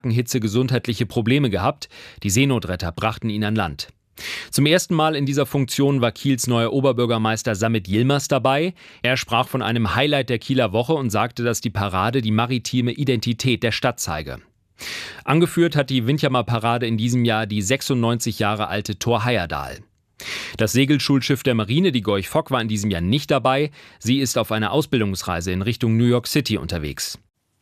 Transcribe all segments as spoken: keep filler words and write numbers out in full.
Hitze gesundheitliche Probleme gehabt. Die Seenotretter brachten ihn an Land. Zum ersten Mal in dieser Funktion war Kiels neuer Oberbürgermeister Samit Yilmaz dabei. Er sprach von einem Highlight der Kieler Woche und sagte, dass die Parade die maritime Identität der Stadt zeige. Angeführt hat die Windjammer-Parade in diesem Jahr die sechsundneunzig Jahre alte Thor Heyerdahl. Das Segelschulschiff der Marine, die Gorch Fock, war in diesem Jahr nicht dabei. Sie ist auf einer Ausbildungsreise in Richtung New York City unterwegs.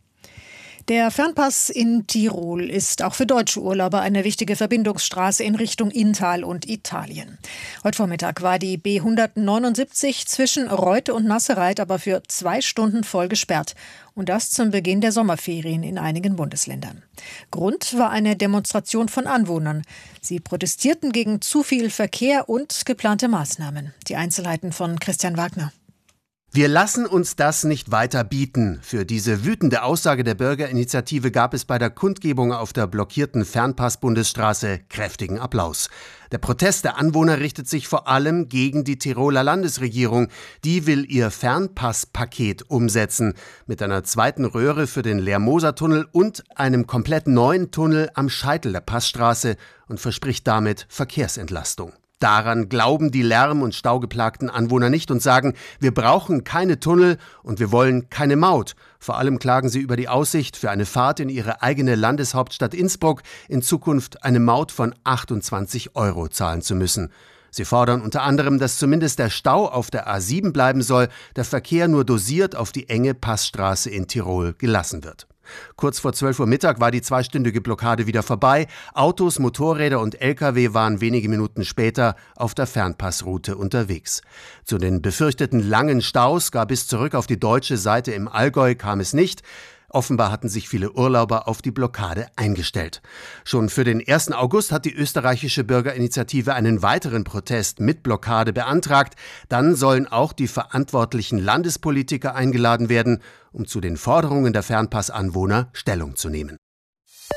Der Fernpass in Tirol ist auch für deutsche Urlauber eine wichtige Verbindungsstraße in Richtung Inntal und Italien. Heute Vormittag war die B hundertneunundsiebzig zwischen Reute und Nassereit aber für zwei Stunden voll gesperrt. Und das zum Beginn der Sommerferien in einigen Bundesländern. Grund war eine Demonstration von Anwohnern. Sie protestierten gegen zu viel Verkehr und geplante Maßnahmen. Die Einzelheiten von Christian Wagner. Wir lassen uns das nicht weiter bieten. Für diese wütende Aussage der Bürgerinitiative gab es bei der Kundgebung auf der blockierten Fernpass-Bundesstraße kräftigen Applaus. Der Protest der Anwohner richtet sich vor allem gegen die Tiroler Landesregierung. Die will ihr Fernpass-Paket umsetzen mit einer zweiten Röhre für den Leer-Moser-Tunnel und einem komplett neuen Tunnel am Scheitel der Passstraße und verspricht damit Verkehrsentlastung. Daran glauben die lärm- und staugeplagten Anwohner nicht und sagen, wir brauchen keine Tunnel und wir wollen keine Maut. Vor allem klagen sie über die Aussicht, für eine Fahrt in ihre eigene Landeshauptstadt Innsbruck in Zukunft eine Maut von achtundzwanzig Euro zahlen zu müssen. Sie fordern unter anderem, dass zumindest der Stau auf der A sieben bleiben soll, der Verkehr nur dosiert auf die enge Passstraße in Tirol gelassen wird. Kurz vor zwölf Uhr Mittag war die zweistündige Blockade wieder vorbei. Autos, Motorräder und L K W waren wenige Minuten später auf der Fernpassroute unterwegs. Zu den befürchteten langen Staus gar bis zurück auf die deutsche Seite im Allgäu kam es nicht. Offenbar hatten sich viele Urlauber auf die Blockade eingestellt. Schon für den ersten August hat die österreichische Bürgerinitiative einen weiteren Protest mit Blockade beantragt. Dann sollen auch die verantwortlichen Landespolitiker eingeladen werden, um zu den Forderungen der Fernpassanwohner Stellung zu nehmen.